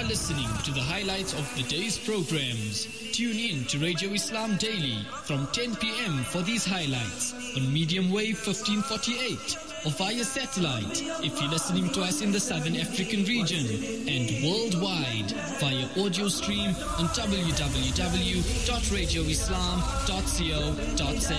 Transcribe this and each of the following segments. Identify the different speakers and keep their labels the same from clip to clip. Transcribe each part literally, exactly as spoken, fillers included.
Speaker 1: listening to the highlights of the day's programs. Tune in to Radio Islam Daily from ten p.m. for these highlights on medium wave fifteen forty-eight or via satellite if you're listening to us in the Southern African region, and worldwide via audio stream on w w w dot radio islam dot co dot za.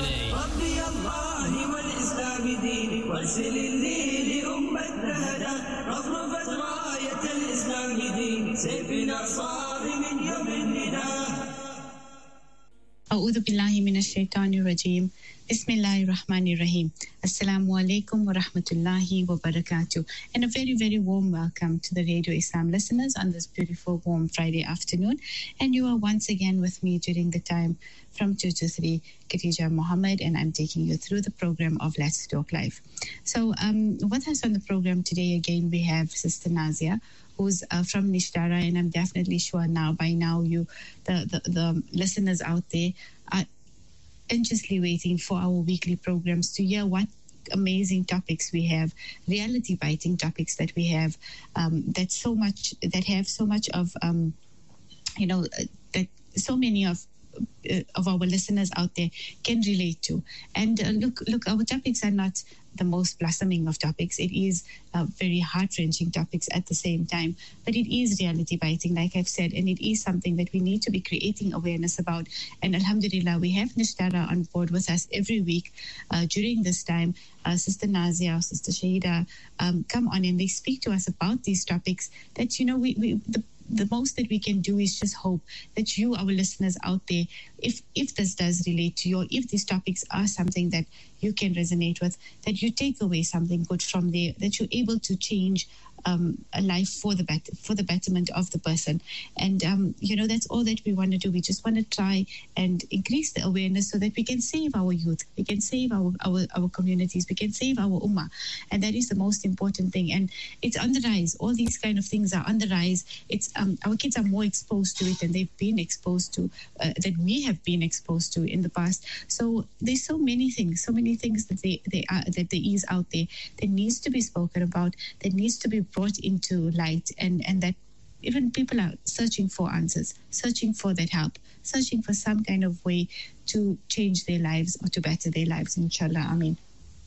Speaker 2: أعوذ بالله من الشيطان الرجيم بسم الله الرحمن الرحيم Assalamu alaikum wa rahmatullahi wa barakatuh, and a very very warm welcome to the Radio Islam listeners on this beautiful warm Friday afternoon. And you are once again with me during the time from two to three, Khadija Mohammed, and I'm taking you through the program of Let's Talk Live. So um, with us on the program today again we have Sister Nazia, who's uh, from Nishtara, and I'm definitely sure now by now you the, the the listeners out there are anxiously waiting for our weekly programs to hear what amazing topics we have, reality biting topics that we have, um, that so much that have so much of um, you know uh, that so many of uh, of our listeners out there can relate to. And uh, look look our topics are not the most blossoming of topics. It is uh, very heart-wrenching topics at the same time, but it is reality biting, like I've said, and it is something that we need to be creating awareness about. And alhamdulillah, we have Nishtara on board with us every week uh, during this time. Uh, Sister Nazia, Sister Shahida um, come on and they speak to us about these topics that, you know, we, we the the most that we can do is just hope that you, our listeners out there, if if this does relate to you, or if these topics are something that you can resonate with, that you take away something good from there, that you're able to change um, a life for the bet- for the betterment of the person. And um, you know, that's all that we want to do. We just want to try and increase the awareness so that we can save our youth, we can save our our, our communities, we can save our ummah, and that is the most important thing. And it's on the rise. All these kind of things are on the rise. It's um, our kids are more exposed to it than they've been exposed to, uh, that we have been exposed to in the past. So there's so many things, so many things that they they are that there is out there that needs to be spoken about, that needs to be brought into light, and and that even people are searching for answers, searching for that help, searching for some kind of way to change their lives or to better their lives, inshallah. I mean,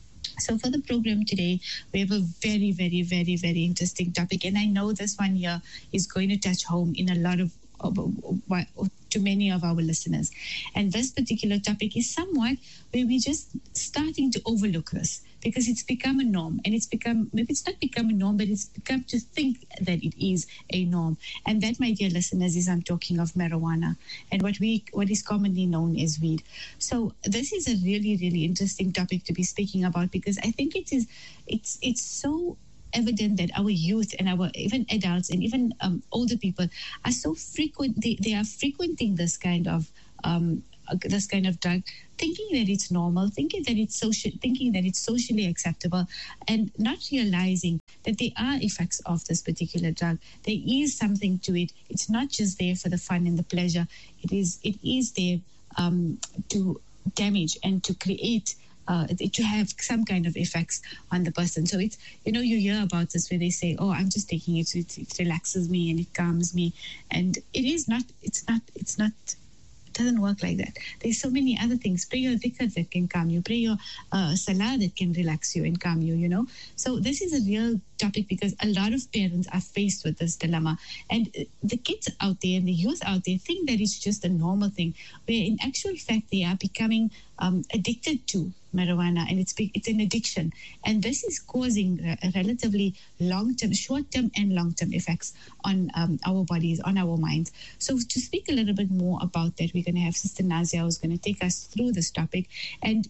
Speaker 2: so for the program today, we have a very, very, very, very interesting topic. And I know this one here is going to touch home in a lot of, of, of, of to many of our listeners. And this particular topic is somewhat where we're just starting to overlook this, because it's become a norm, and it's become, maybe it's not become a norm, but it's become to think that it is a norm. And that, my dear listeners, is I'm talking of marijuana and what we what is commonly known as weed. So this is a really, really interesting topic to be speaking about, because I think it is it's it's so evident that our youth and our even adults and even um, older people are so frequent, they, they are frequenting this kind of um, this kind of drug, thinking that it's normal, thinking that it's social, thinking that it's socially acceptable, and not realizing that there are effects of this particular drug. There is something to it. It's not just there for the fun and the pleasure. It is it is there um, to damage and to create Uh, to have some kind of effects on the person. So it's, you know, you hear about this where they say, oh, I'm just taking it, it, it relaxes me and it calms me. And it is not, it's not, it's not, it doesn't work like that. There's so many other things. Pray your dhikr that can calm you. Pray your uh, salah that can relax you and calm you, you know. So this is a real topic, because a lot of parents are faced with this dilemma. And the kids out there and the youth out there think that it's just a normal thing, where in actual fact they are becoming um, addicted to marijuana, and it's it's an addiction, and this is causing a relatively long-term, short-term and long-term effects on um, our bodies, on our minds. So to speak a little bit more about that, we're going to have Sister Nazia, who's going to take us through this topic. And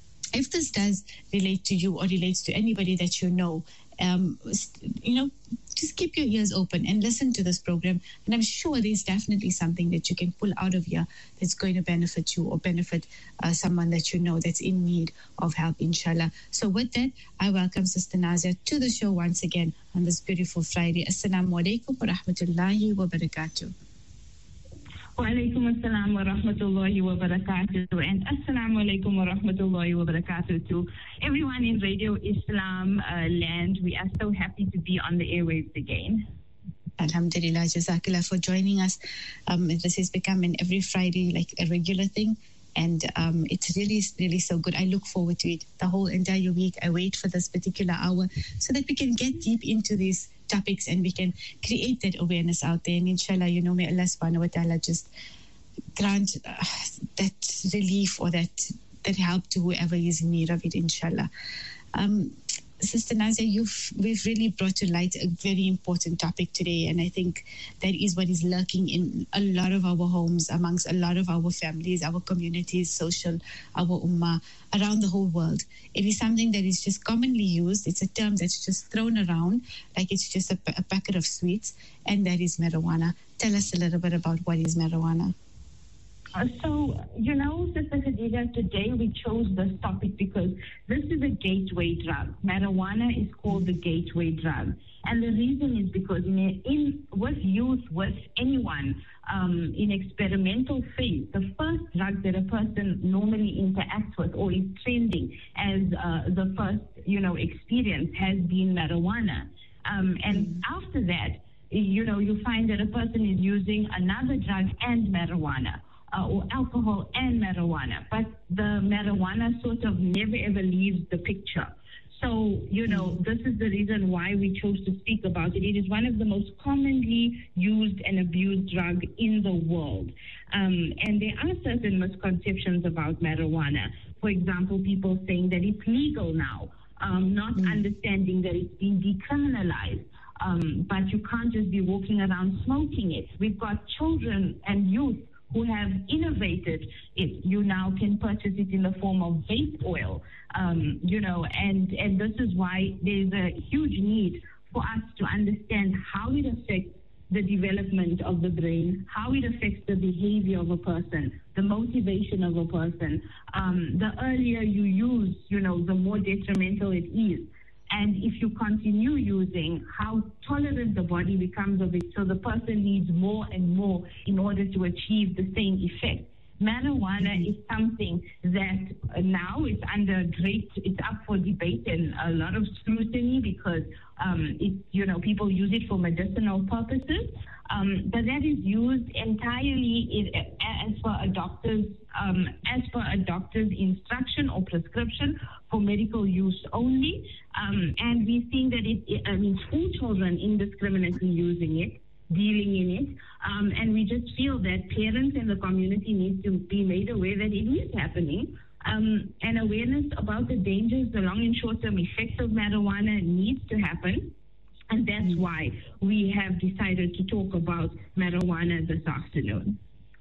Speaker 2: if this does relate to you or relates to anybody that you know, um, you know, just keep your ears open and listen to this program. And I'm sure there's definitely something that you can pull out of here that's going to benefit you or benefit uh, someone that you know that's in need of help, inshallah. So with that, I welcome Sister Nazia to the show once again on this beautiful Friday. Assalamu alaikum wa rahmatullahi wa barakatuh.
Speaker 3: Wa alaikum assalam wa rahmatullahi wa barakatuh, and assalamu alaikum wa rahmatullahi wa barakatuh to everyone in Radio Islam uh, land. We are so happy to be on the airwaves again.
Speaker 2: Alhamdulillah, Jazakallah for joining us. Um, this has become an every Friday, like a regular thing. And um, it's really, really so good. I look forward to it the whole entire week. I wait for this particular hour so that we can get deep into these topics and we can create that awareness out there. And inshallah, you know, may Allah subhanahu wa ta'ala just grant uh, that relief or that, that help to whoever is in need of it, inshallah. Um, Sister Nazia, you've we've really brought to light a very important topic today, and I think that is what is lurking in a lot of our homes, amongst a lot of our families, our communities, social, our ummah, around the whole world. It is something that is just commonly used. It's a term that's just thrown around like it's just a, a packet of sweets, and that is marijuana. Tell us a little bit about what is marijuana.
Speaker 3: Uh, so, you know, Sister Khadija, today we chose this topic because this is a gateway drug. Marijuana is called the gateway drug. And the reason is because in, in with youth, with anyone um, in experimental phase, the first drug that a person normally interacts with or is trending as uh, the first, you know, experience has been marijuana. Um, and after that, you know, you find that a person is using another drug and marijuana. Uh, or alcohol and marijuana, but the marijuana sort of never ever leaves the picture. So, you know, this is the reason why we chose to speak about it. It is one of the most commonly used and abused drugs in the world. Um, and there are certain misconceptions about marijuana. For example, people saying that it's legal now, um, not mm. understanding that it's been decriminalized. Um, but you can't just be walking around smoking it. We've got children and youth who have innovated it. You now can purchase it in the form of vape oil, um, you know, and, and this is why there's a huge need for us to understand how it affects the development of the brain, how it affects the behavior of a person, the motivation of a person. Um, the earlier you use, you know, the more detrimental it is. And if you continue using, how tolerant the body becomes of it, so the person needs more and more in order to achieve the same effect. Marijuana is something that now is under great, it's up for debate and a lot of scrutiny because um, it, you know, people use it for medicinal purposes. Um, but that is used entirely in, as per a doctor's um, as per a doctor's instruction or prescription for medical use only. Um, and we're seeing that it, it, I mean, school children indiscriminately using it, dealing in it. Um, and we just feel that parents and the community need to be made aware that it is happening. Um, and awareness about the dangers, the long and short-term effects of marijuana needs to happen. And that's why we have decided to talk about marijuana this afternoon.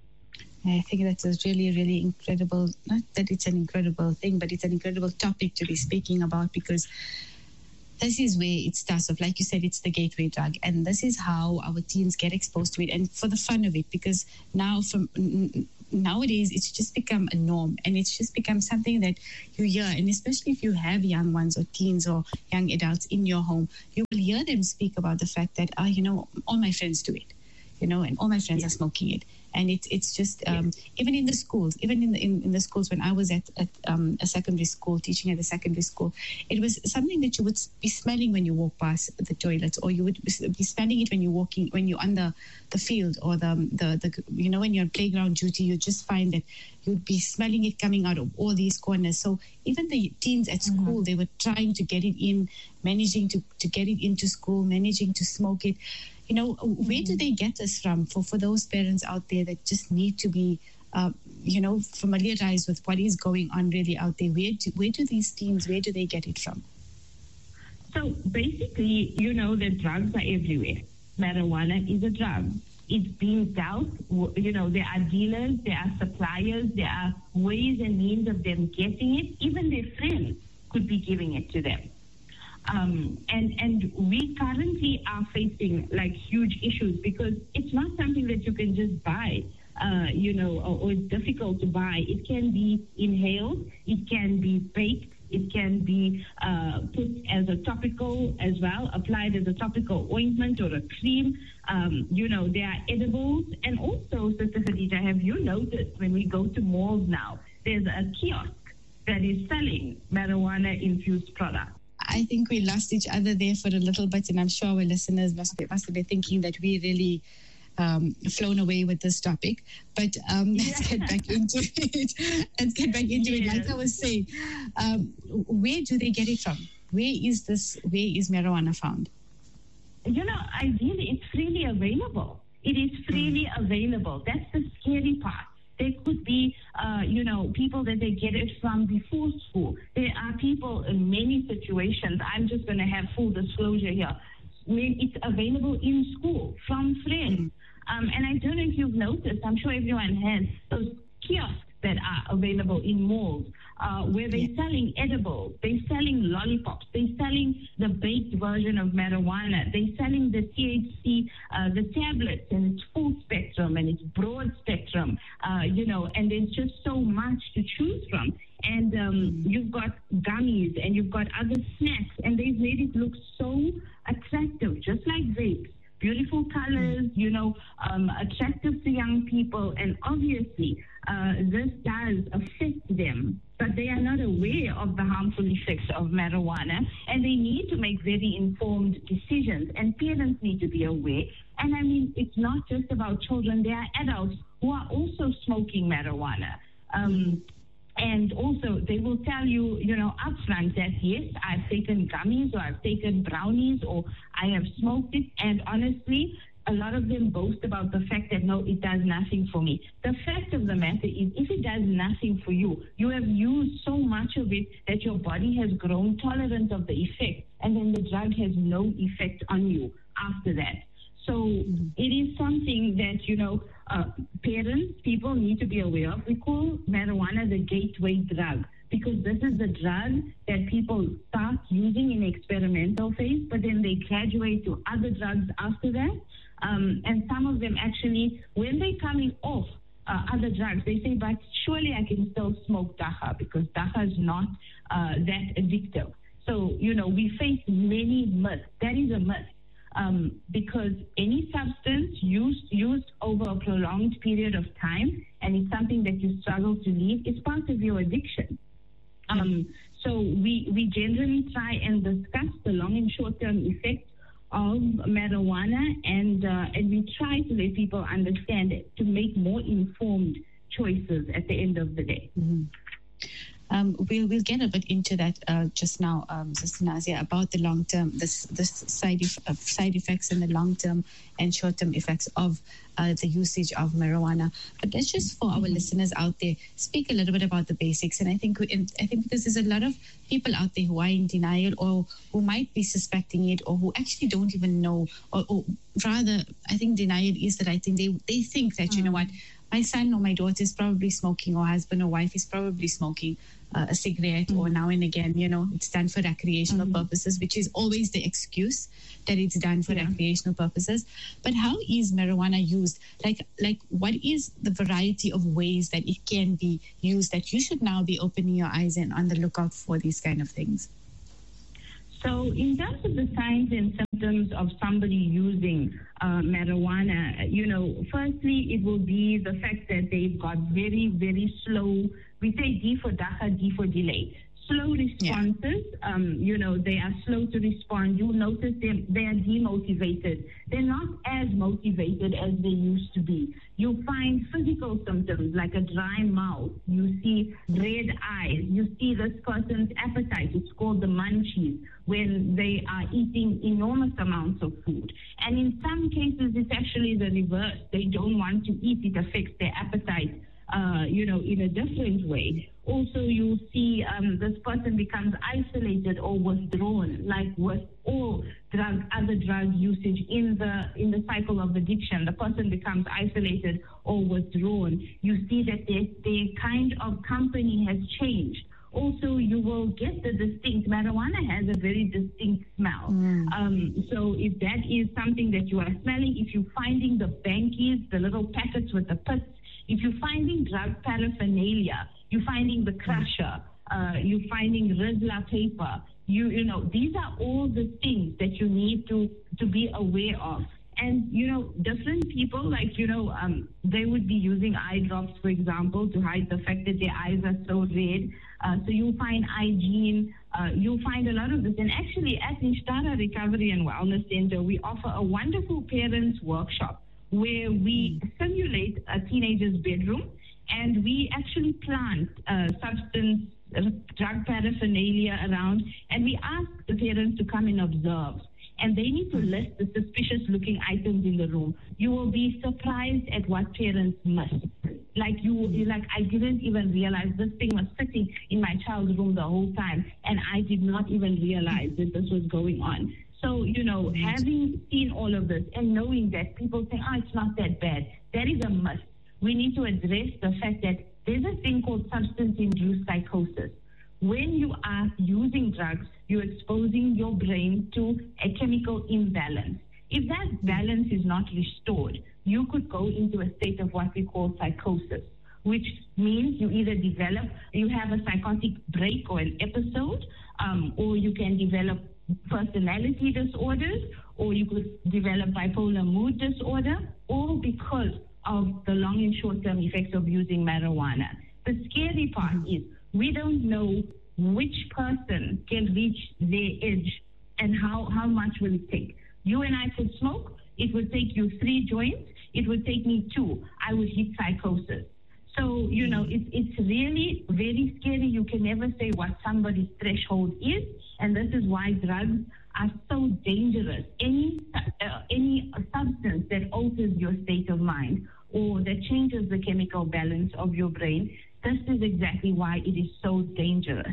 Speaker 2: I think that's a really, really incredible, not that it's an incredible thing, but it's an incredible topic to be speaking about because this is where it starts off. Like you said, it's the gateway drug. And this is how our teens get exposed to it and for the fun of it, because now from nowadays it's just become a norm and it's just become something that you hear. And especially if you have young ones or teens or young adults in your home, you will hear them speak about the fact that, ah, you know, all my friends do it, you know, and all my friends yeah. are smoking it. And it's it's just um, yeah. even in the schools, even in the in, in the schools when I was at, at um, a secondary school, teaching at a secondary school, it was something that you would be smelling when you walk past the toilets, or you would be smelling it when you're walking, when you're on the, the field or the, the the you know when you're on playground duty. You just find that you'd be smelling it coming out of all these corners. So even the teens at school, mm-hmm. they were trying to get it in, managing to to get it into school, managing to smoke it. You know, where do they get this from? For, for those parents out there that just need to be, uh, you know, familiarized with what is going on really out there. Where do, where do these teens, where do they get it from?
Speaker 3: So basically, you know, the drugs are everywhere. Marijuana is a drug. It's being dealt, you know, there are dealers, there are suppliers, there are ways and means of them getting it. Even their friends could be giving it to them. Um, and, and we currently are facing like huge issues because it's not something that you can just buy, uh, you know, or, or it's difficult to buy. It can be inhaled, it can be baked, it can be uh, put as a topical as well, applied as a topical ointment or a cream. Um, you know, there are edibles. And also, Sister Khadija, have you noticed when we go to malls now, there's a kiosk that is selling marijuana-infused products?
Speaker 2: I think we lost each other there for a little bit, and I'm sure our listeners must be, must be thinking that we really um, flown away with this topic. But um, let's yeah. get back into it. Let's get back into yes. it. Like I was saying, um, where do they get it from? Where is this? Where is marijuana found?
Speaker 3: You know, ideally, it's freely available. It is freely mm. available. That's the scary part. There could be, uh, you know, people that they get it from before school. There are people in many situations. I'm just going to have full disclosure here. When it's available in school from friends. Um, and I don't know if you've noticed, I'm sure everyone has, those kiosks that are available in malls uh, where they're selling edibles, they're selling lollipops, they're selling the baked version of marijuana, they're selling the T H C, uh, the tablets, and it's full spectrum and it's broad spectrum, uh, you know, and there's just so much to choose from. And um, you've got gummies and you've got other snacks, and they've made it look so attractive, just like vapes. Beautiful colors, you know, um, attractive to young people. And obviously, uh, this does affect them, but they are not aware of the harmful effects of marijuana, and they need to make very informed decisions, and parents need to be aware. And I mean, it's not just about children. There are adults who are also smoking marijuana. Um, And also, they will tell you, you know, upfront that, yes, I've taken gummies or I've taken brownies or I have smoked it. And honestly, a lot of them boast about the fact that, no, it does nothing for me. The fact of the matter is, if it does nothing for you, you have used so much of it that your body has grown tolerant of the effect, and then the drug has no effect on you after that. So it is something that, you know, uh, parents, people need to be aware of. We call marijuana the gateway drug because this is the drug that people start using in experimental phase, but then they graduate to other drugs after that. Um, and some of them actually, when they're coming off uh, other drugs, they say, but surely I can still smoke dacha because dacha is not uh, that addictive. So, you know, we face many myths. That is a myth. Um, because any substance used used over a prolonged period of time, and it's something that you struggle to leave, is part of your addiction. Um, so we we generally try and discuss the long and short-term effects of marijuana, and uh, and we try to let people understand it to make more informed choices at the end of the day.
Speaker 2: Mm-hmm. Um, we'll we'll get a bit into that uh, just now, um, Sister Nazia, about the long term, this this side ef- uh, side effects and the long term and short term effects of uh, the usage of marijuana. But let's just, for our mm-hmm. listeners out there, speak a little bit about the basics. And I think we, and I think because there's a lot of people out there who are in denial or who might be suspecting it or who actually don't even know, or, or rather, I think denial is the right thing. They they think that mm-hmm. you know what, my son or my daughter is probably smoking, or husband or wife is probably smoking uh, a cigarette, mm-hmm. or now and again, you know, it's done for recreational mm-hmm. purposes, which is always the excuse that it's done for yeah. recreational purposes. But how is marijuana used? Like, like, what is the variety of ways that it can be used that you should now be opening your eyes and on the lookout for these kind of things?
Speaker 3: So in terms of the signs and symptoms of somebody using uh, marijuana, you know, firstly, it will be the fact that they've got very, very slow, we say D for dacha, D for delay. Slow responses, yeah. um, you know, they are slow to respond. You'll notice them, they are demotivated. They're not as motivated as they used to be. You'll find physical symptoms like a dry mouth. You see red eyes. You see this person's appetite. It's called the munchies, when they are eating enormous amounts of food. And in some cases, it's actually the reverse. They don't want to eat. It affects their appetite, uh, you know, in a different way. Also, you'll see um, this person becomes isolated or withdrawn, like with all drug, other drug usage in the in the cycle of addiction. The person becomes isolated or withdrawn. You see that their, their kind of company has changed. Also, you will get the distinct, marijuana has a very distinct smell. Mm. Um, so if that is something that you are smelling, if you're finding the bankies, the little packets with the pits, if you're finding drug paraphernalia, you're finding the crusher, uh, you're finding Rizla paper, you you know, these are all the things that you need to, to be aware of. And, you know, different people, like, you know, um, they would be using eye drops, for example, to hide the fact that their eyes are so red. Uh, so you'll find hygiene, uh, you'll find a lot of this. And actually at Nishtara Recovery and Wellness Center, we offer a wonderful parents workshop where we simulate a teenager's bedroom and we actually plant uh, substance, uh, drug paraphernalia around, and we ask the parents to come and observe. And they need to list the suspicious looking items in the room. You will be surprised at what parents miss. Like you, you're like, I didn't even realize this thing was sitting in my child's room the whole time, and I did not even realize that this was going on. So, you know, having seen all of this and knowing that people say, oh, it's not that bad, that is a must. We need to address the fact that there's a thing called substance-induced psychosis. When you are using drugs, you're exposing your brain to a chemical imbalance. If that balance is not restored, you could go into a state of what we call psychosis, which means you either develop, you have a psychotic break or an episode, um, or you can develop personality disorders, or you could develop bipolar mood disorder, all because of the long and short-term effects of using marijuana. The scary part is we don't know which person can reach their edge and how, how much will it take. You and I could smoke. It would take you three joints. It would take me two. I would hit psychosis. So, you know, it's, it's really very scary. You can never say what somebody's threshold is. And this is why drugs are so dangerous. Any, uh, any substance that alters your state of mind or that changes the chemical balance of your brain, this is exactly why it is so dangerous.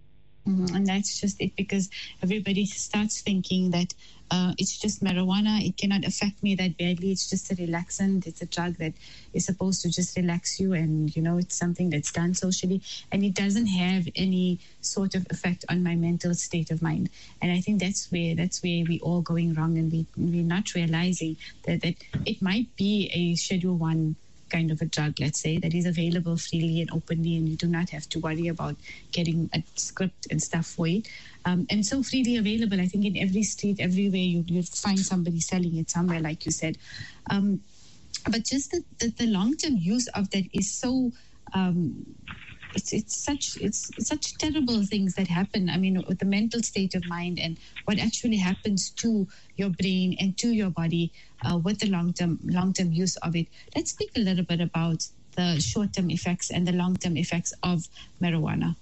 Speaker 2: Mm, and that's just it, because everybody starts thinking that uh, it's just marijuana. It cannot affect me that badly. It's just a relaxant. It's a drug that is supposed to just relax you. And, you know, it's something that's done socially. And it doesn't have any sort of effect on my mental state of mind. And I think that's where that's where we're all going wrong. And we, we're not realizing that, that it might be a Schedule One kind of a drug, let's say, that is available freely and openly, and you do not have to worry about getting a script and stuff for it. Um, and so freely available, I think in every street, everywhere, you, you'll find somebody selling it somewhere, like you said. Um, but just the, the, the long-term use of that is so... Um, It's it's such it's such terrible things that happen. I mean, with the mental state of mind and what actually happens to your brain and to your body uh, with the long term long term use of it. Let's speak a little bit about the short term effects and the long term effects of marijuana.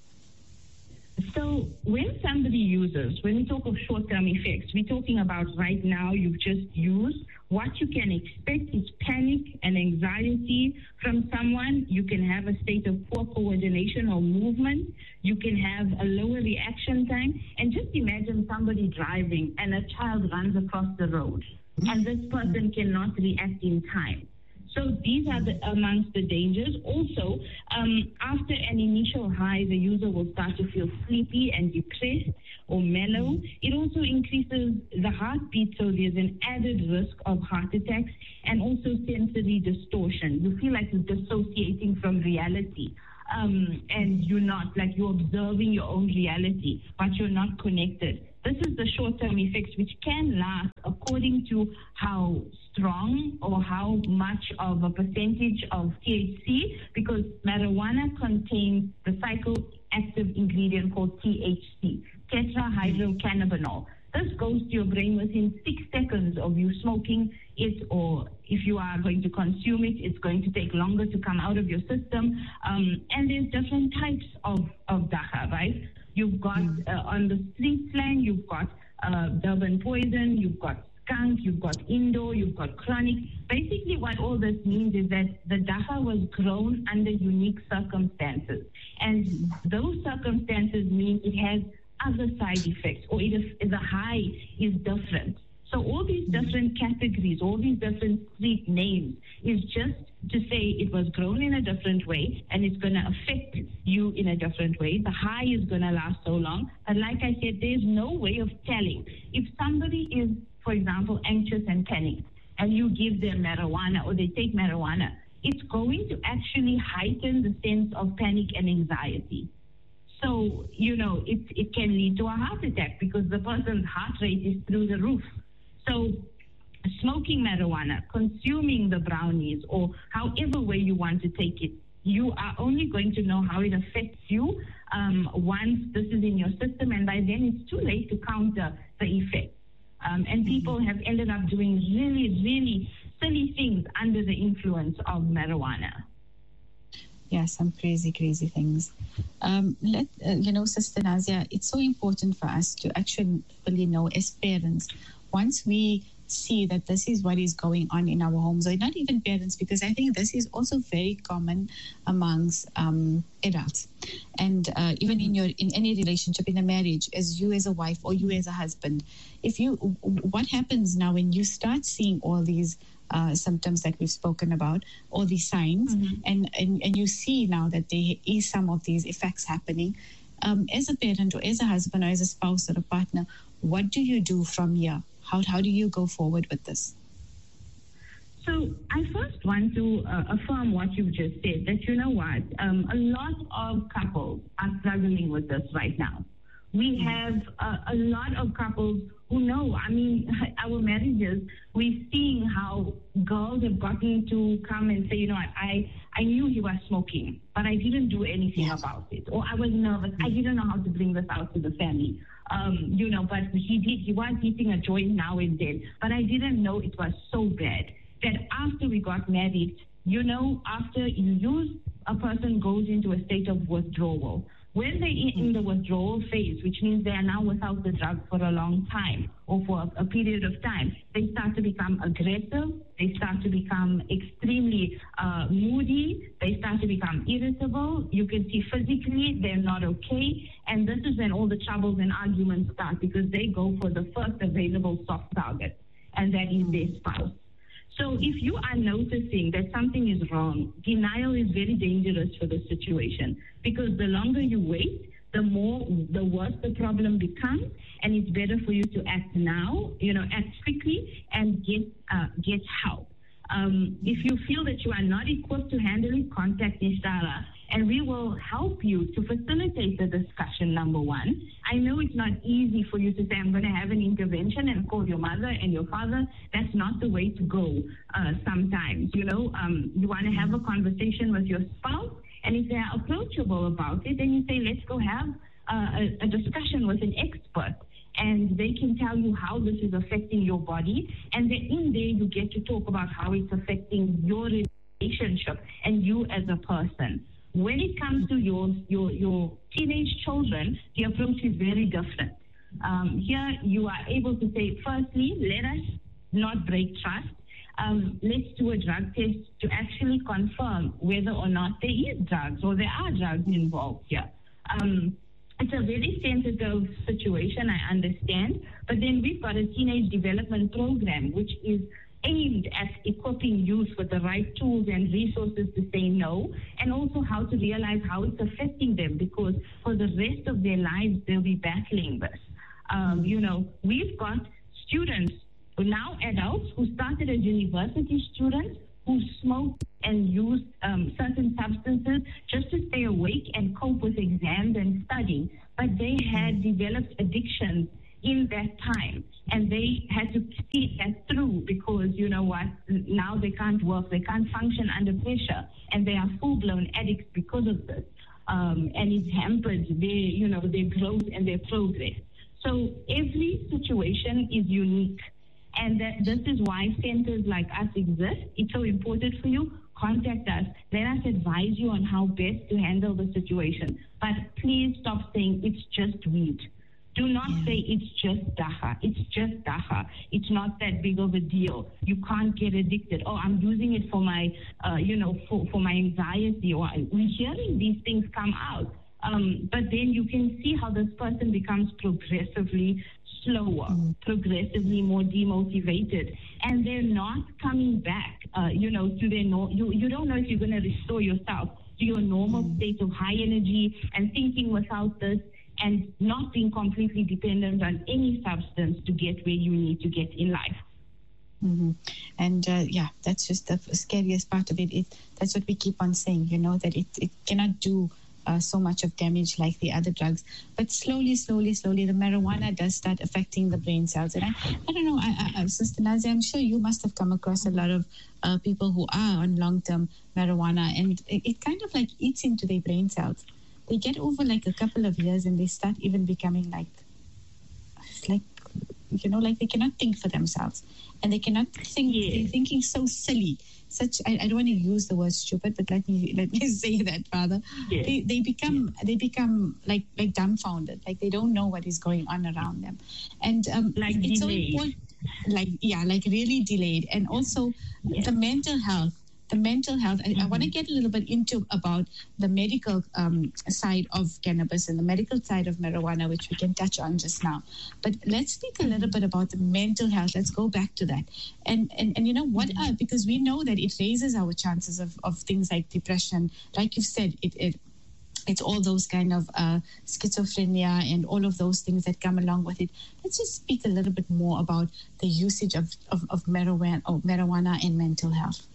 Speaker 3: So when somebody uses, when we talk of short-term effects, we're talking about right now you've just used. What you can expect is panic and anxiety from someone. You can have a state of poor coordination or movement. You can have a lower reaction time. And just imagine somebody driving and a child runs across the road and this person cannot react in time. So these are the, amongst the dangers. Also, um, after an initial high, the user will start to feel sleepy and depressed or mellow. It also increases the heartbeat, so there's an added risk of heart attacks and also sensory distortion. You feel like you're dissociating from reality. Um, and you're not, like you're observing your own reality, but you're not connected. This is the short-term effects, which can last according to how strong or how much of a percentage of T H C, because marijuana contains the psychoactive ingredient called T H C, tetrahydrocannabinol. This goes to your brain within six seconds of you smoking it, or if you are going to consume it, it's going to take longer to come out of your system. Um, and there's different types of, of dacha, right? You've got, uh, on the street slang, you've got uh, Durban poison, you've got skunk, you've got Indo, you've got chronic. Basically what all this means is that the dacha was grown under unique circumstances. And those circumstances mean it has other side effects, or it is, the high is different. So all these different categories, all these different street names is just to say it was grown in a different way and it's going to affect you in a different way. The high is going to last so long. But like I said, there's no way of telling. If somebody is, for example, anxious and panicked, and you give them marijuana or they take marijuana, it's going to actually heighten the sense of panic and anxiety. So, you know, it, it can lead to a heart attack because the person's heart rate is through the roof. So smoking marijuana, consuming the brownies, or however way you want to take it, you are only going to know how it affects you um, once this is in your system, and by then it's too late to counter the effect. Um, and people have ended up doing really, really silly things under the influence of marijuana.
Speaker 2: Yeah, some crazy, crazy things. Um, let uh, you know, Sister Nazia, it's so important for us to actually know as parents, once we see that this is what is going on in our homes, or not even parents, because I think this is also very common amongst um, adults, and uh, even in your in any relationship, in a marriage, as you as a wife or you as a husband, if you what happens now when you start seeing all these uh, symptoms that we've spoken about, all these signs, mm-hmm. and, and and you see now that there is some of these effects happening, um, as a parent or as a husband or as a spouse or a partner, what do you do from here? How how do you go forward with this?
Speaker 3: So I first want to uh, affirm what you've just said, that you know what, um, a lot of couples are struggling with this right now. We have uh, a lot of couples who know, I mean, our marriages, we're seeing how girls have gotten to come and say, you know, I, I knew he was smoking, but I didn't do anything yes. about it. Or I was nervous. I didn't know how to bring this out to the family. Um, you know, but he did, he was hitting a joint now and then, but I didn't know it was so bad that after we got married, you know, after you use, a person goes into a state of withdrawal. When they're in the withdrawal phase, which means they are now without the drug for a long time or for a, a period of time, they start to become aggressive, they start to become extremely uh, moody, they start to become irritable. You can see physically they're not okay. And this is when all the troubles and arguments start, because they go for the first available soft target, and that is their spouse. So if you are noticing that something is wrong, denial is very dangerous for the situation, because the longer you wait, the more, the worse the problem becomes, and it's better for you to act now, you know, act quickly and get uh, get help. Um, if you feel that you are not equipped to handle it, contact Nishtara, and we will help you to facilitate the discussion, number one. I know it's not easy for you to say, I'm going to have an intervention and call your mother and your father. That's not the way to go uh, sometimes. You know, um, you want to have a conversation with your spouse, and if they are approachable about it, then you say, let's go have uh, a, a discussion with an expert. And they can tell you how this is affecting your body. And then in there, you get to talk about how it's affecting your relationship and you as a person. When it comes to your, your, your teenage children, the approach is very different. Um, here, you are able to say, firstly, let us not break trust. Um, let's do a drug test to actually confirm whether or not there is drugs or there are drugs involved here. Um, It's a very sensitive situation, I understand, but then we've got a teenage development program which is aimed at equipping youth with the right tools and resources to say no, and also how to realize how it's affecting them, because for the rest of their lives, they'll be battling this. Um, you know, we've got students, now adults, who started as university students, who smoked and used um, certain substances just to stay awake and cope with exams and studying. But they had developed addictions in that time, and they had to see that through, because, you know what, now they can't work, they can't function under pressure, and they are full-blown addicts because of this. Um, and it's hampered their, you know, their growth and their progress. So every situation is unique. And that, this is why centers like us exist. It's so important for you. Contact us. Let us advise you on how best to handle the situation. But please stop saying it's just weed. Do not yeah. say it's just dacha. It's just dacha. It's not that big of a deal. You can't get addicted. Oh, I'm using it for my, uh, you know, for, for my anxiety. Or we're hearing these things come out. Um, but then you can see how this person becomes progressively slower, mm-hmm. progressively more demotivated, and they're not coming back, uh, you know, to their no, you, you don't know if you're going to restore yourself to your normal mm-hmm. state of high energy and thinking without this, and not being completely dependent on any substance to get where you need to get in life.
Speaker 2: Mm-hmm. And uh, yeah, that's just the scariest part of it. it. That's what we keep on saying, you know, that it, it cannot do uh, so much of damage like the other drugs. But slowly, slowly, slowly, the marijuana does start affecting the brain cells. And I, I don't know, I, I, Sister Nazia, I'm sure you must have come across a lot of uh, people who are on long-term marijuana, and it, it kind of like eats into their brain cells. They get over like a couple of years and they start even becoming like, like, you know, like they cannot think for themselves, and they cannot think. Yeah. They're thinking so silly. Such I, I don't want to use the word stupid, but let me let me say that rather. Yeah. They they become yeah. they become like like dumbfounded, like they don't know what is going on around them, and um,
Speaker 3: like
Speaker 2: it's
Speaker 3: delayed.
Speaker 2: so important. Like yeah, like really delayed, and also yeah. the mental health. The mental health. I, mm-hmm. I want to get a little bit into about the medical um, side of cannabis and the medical side of marijuana, which we can touch on just now. But let's speak a little bit about the mental health. Let's go back to that. And and, and you know what? Mm-hmm. Uh, because we know that it raises our chances of, of things like depression. Like you've said, it it it's all those kind of uh, schizophrenia and all of those things that come along with it. Let's just speak a little bit more about the usage of of, of marijuana, of marijuana and mental health.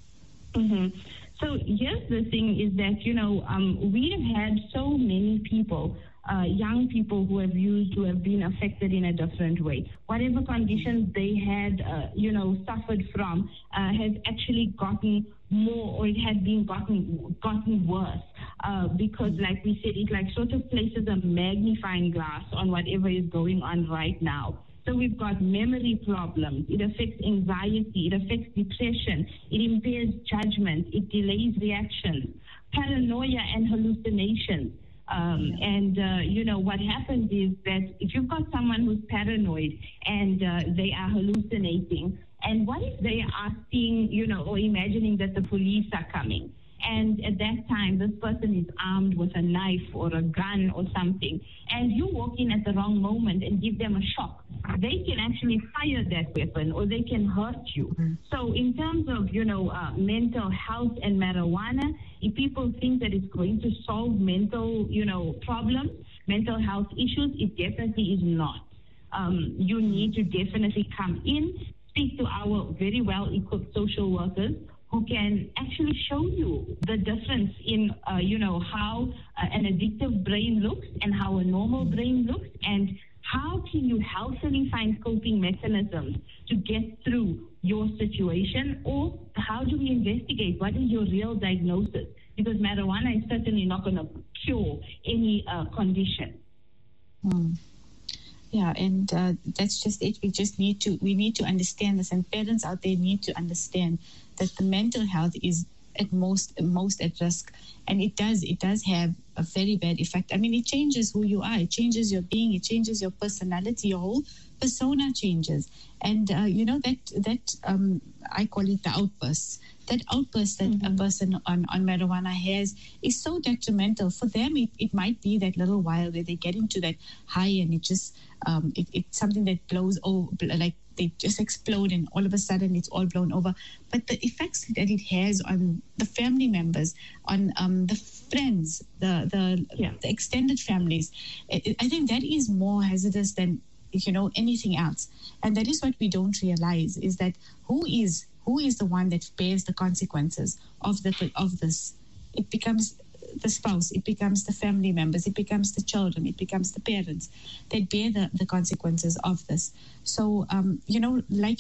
Speaker 3: Mm-hmm. So here's the thing is that, you know, um, we have had so many people, uh, young people who have used, who have been affected in a different way. Whatever conditions they had, uh, you know, suffered from uh, has actually gotten more, or it has been gotten gotten worse uh, because, like we said, it like sort of places a magnifying glass on whatever is going on right now. So we've got memory problems, it affects anxiety, it affects depression, it impairs judgment, it delays reactions, paranoia and hallucinations. Um, and, uh, you know, what happens is that if you've got someone who's paranoid and uh, they are hallucinating, and what if they are seeing, you know, or imagining that the police are coming? And at that time, this person is armed with a knife or a gun or something, and you walk in at the wrong moment and give them a shock. They can actually fire that weapon, or they can hurt you. Mm-hmm. So in terms of, you know, uh, mental health and marijuana, if people think that it's going to solve mental, you know, problems, mental health issues, it definitely is not. Um, you need to definitely come in, speak to our very well-equipped social workers, who can actually show you the difference in, uh, you know, how uh, an addictive brain looks and how a normal brain looks, and how can you healthily find coping mechanisms to get through your situation, or how do we investigate what is your real diagnosis? Because marijuana is certainly not going to cure any uh, condition.
Speaker 2: Mm. Yeah, and uh, that's just it. We just need to, we need to understand this, and parents out there need to understand that the mental health is at most most at risk, and it does it does have a very bad effect. I mean, it changes who you are, it changes your being, it changes your personality, your whole persona changes. And uh, you know that that um, I call it the outbursts. That outburst that mm-hmm. a person on, on marijuana has is so detrimental. For them, it, it might be that little while where they get into that high, and it just um, it, it's something that blows over, like they just explode, and all of a sudden it's all blown over. But the effects that it has on the family members, on um, the friends, the the, yeah. the extended families, I, I think that is more hazardous than, you know, anything else. And that is what we don't realize, is that who is who is the one that bears the consequences of the of this. It becomes the spouse, it becomes the family members, it becomes the children, it becomes the parents that bear the, the consequences of this. So, um, you know, like